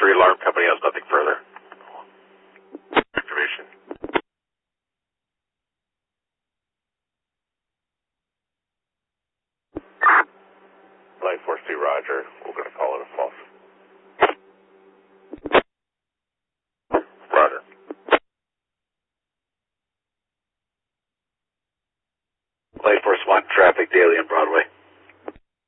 3 alarm company has nothing further. Information. Line 4C, Roger. We're going to call it a false. Roger. Line Force 1, traffic daily in Bravo.